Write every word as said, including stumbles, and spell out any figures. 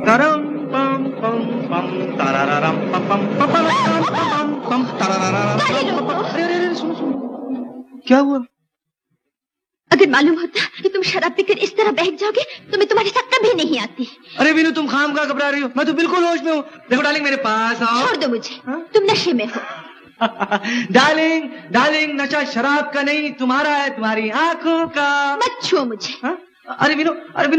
तरम पम पम पम तारारारम पम पम पम पम पम पम तारारारम। अरे अरे अरे सुनो सुनो, क्या हुआ? अगर मालूम होता कि तुम शराब पीकर इस तरह बहक जाओगे तो मैं तुम्हारे साथ कभी नहीं आती। अरे वीनू, तुम खाम खा घबरा रही हो, मैं तो बिल्कुल होश में हूँ। देखो डार्लिंग, मेरे पास आओ। छोड़ दो मुझे, हा? तुम नशे में हो। डार्लिंग डार्लिंग, नशा शराब का नहीं, तुम्हारा है, तुम्हारी आंखों का। मत छुओ मुझे। हा? अरे वीनू, अरे